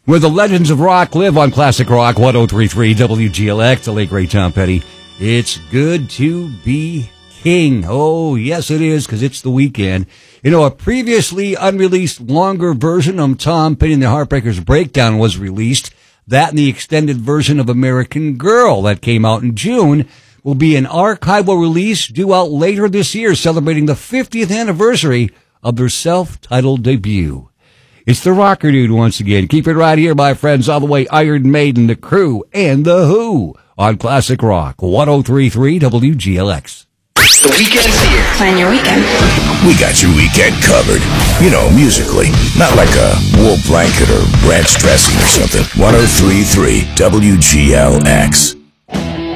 where the legends of rock live on Classic Rock 103.3 WGLX, the late great Tom Petty. It's good to be king. Oh, yes, it is, because it's the weekend. You know, a previously unreleased longer version of Tom Petty and the Heartbreakers Breakdown was released. That and the extended version of American Girl that came out in June will be an archival release due out later this year, celebrating the 50th anniversary of their self-titled debut. It's the Rocker Dude once again. Keep it right here, my friends, all the way Iron Maiden, The Crew, and The Who on Classic Rock 103.3 WGLX. The weekend's here. Plan your weekend. We got your weekend covered. You know, musically. Not like a wool blanket or ranch dressing or something. 103.3 WGLX.